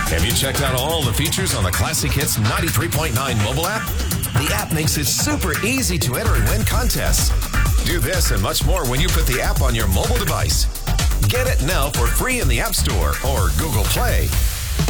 Have you checked out all the features on the Classic Hits 93.9 mobile app? The app makes it super easy to enter and win contests. Do this and much more when you put the app on your mobile device. Get it now for free in the App Store or Google Play.